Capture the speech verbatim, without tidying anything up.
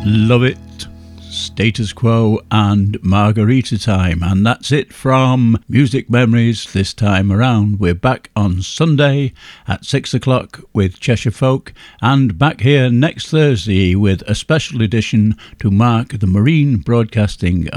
Love It, Status Quo and Margarita Time. And that's it from Music Memories this time around. We're back on Sunday at six o'clock with Cheshire Folk, and back here next Thursday with a special edition to mark the Marine Broadcasting